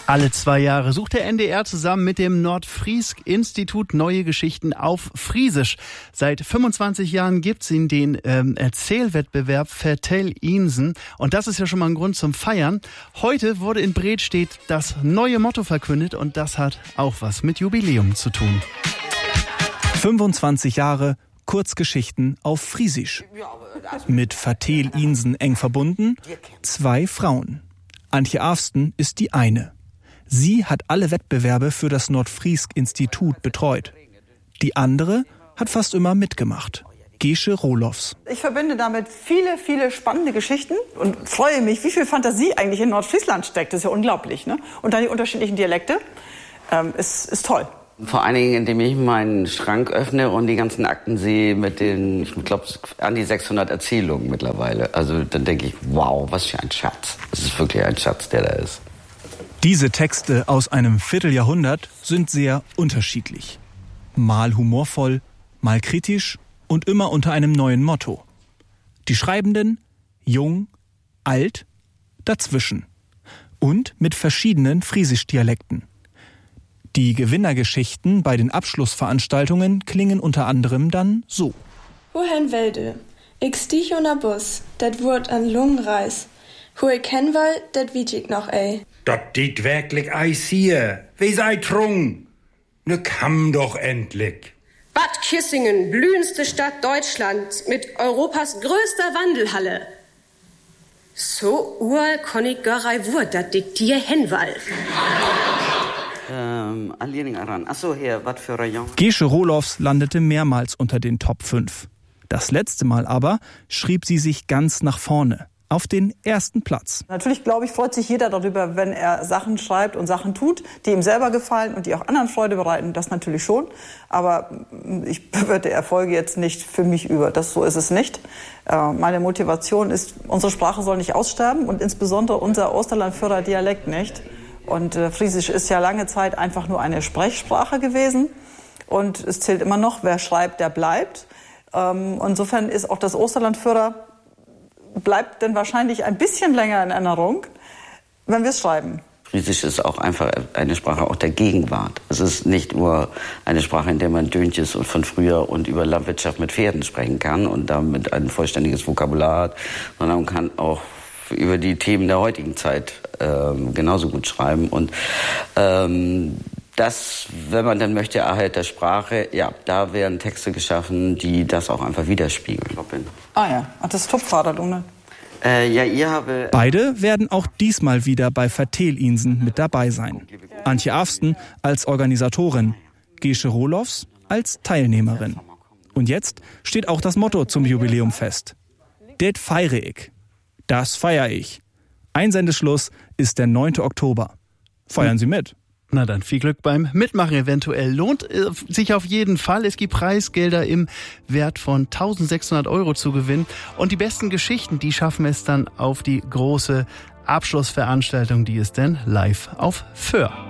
Alle 2 Jahre sucht der NDR zusammen mit dem Nordfriesk-Institut neue Geschichten auf Friesisch. Seit 25 Jahren gibt's den Erzählwettbewerb Vertell Insen. Und das ist ja schon mal ein Grund zum Feiern. Heute wurde in Bredstedt das neue Motto verkündet und das hat auch was mit Jubiläum zu tun. 25 Jahre Kurzgeschichten auf Friesisch. Mit Vertell Insen eng verbunden 2 Frauen. Antje Afsten ist die eine. Sie hat alle Wettbewerbe für das Nordfriesk-Institut betreut. Die andere hat fast immer mitgemacht. Gesche Rohlofs. Ich verbinde damit viele, viele spannende Geschichten und freue mich, wie viel Fantasie eigentlich in Nordfriesland steckt. Das ist ja unglaublich, ne? Und dann die unterschiedlichen Dialekte. Ist toll. Vor allen Dingen, indem ich meinen Schrank öffne und die ganzen Akten sehe mit den, ich glaube, an die 600 Erzählungen mittlerweile. Also dann denke ich, wow, was für ein Schatz. Das ist wirklich ein Schatz, der da ist. Diese Texte aus einem Vierteljahrhundert sind sehr unterschiedlich. Mal humorvoll, mal kritisch und immer unter einem neuen Motto. Die Schreibenden, jung, alt, dazwischen. Und mit verschiedenen Friesisch-Dialekten. Die Gewinnergeschichten bei den Abschlussveranstaltungen klingen unter anderem dann so. Wohin welde? Ich stieg unter Bus, dat wurt an Lungenreis. Wo ich kenn will, dat wiet ich noch ey. Dat dit wirklich Eis hier. Wie sei trung? Ne kam doch endlich. Bad Kissingen, blühendste Stadt Deutschlands mit Europas größter Wandelhalle. So url konn ich garei wurt, dat dick dir henwall. Achso, hier, was für Rayon? Gesche Rohlofs landete mehrmals unter den Top 5. Das letzte Mal aber schrieb sie sich ganz nach vorne, auf den ersten Platz. Natürlich, glaube ich, freut sich jeder darüber, wenn er Sachen schreibt und Sachen tut, die ihm selber gefallen und die auch anderen Freude bereiten. Das natürlich schon. Aber ich bewerte Erfolge jetzt nicht für mich über. So ist es nicht. Meine Motivation ist, unsere Sprache soll nicht aussterben und insbesondere unser Osterlandförder Dialekt nicht. Und Friesisch ist ja lange Zeit einfach nur eine Sprechsprache gewesen. Und es zählt immer noch, wer schreibt, der bleibt. Insofern ist auch das Osterlandförder bleibt dann wahrscheinlich ein bisschen länger in Erinnerung, wenn wir es schreiben. Friesisch ist auch einfach eine Sprache auch der Gegenwart. Es ist nicht nur eine Sprache, in der man Döntjes und von früher und über Landwirtschaft mit Pferden sprechen kann und damit ein vollständiges Vokabular hat, sondern man kann auch über die Themen der heutigen Zeit genauso gut schreiben. Und das, wenn man dann möchte, Erhalt der Sprache, ja, da werden Texte geschaffen, die das auch einfach widerspiegeln. Das ist Topvater, du, ne? Beide werden auch diesmal wieder bei Vertell Insen mit dabei sein. Antje Afsten als Organisatorin, Gesche Rohlofs als Teilnehmerin. Und jetzt steht auch das Motto zum Jubiläum fest. Det feiere ich. Das feiere ich. Einsendeschluss ist der 9. Oktober. Feiern Sie mit. Na dann viel Glück beim Mitmachen eventuell. Lohnt sich auf jeden Fall. Es gibt Preisgelder im Wert von 1.600 € zu gewinnen. Und die besten Geschichten, die schaffen es dann auf die große Abschlussveranstaltung, die ist dann live auf Föhr.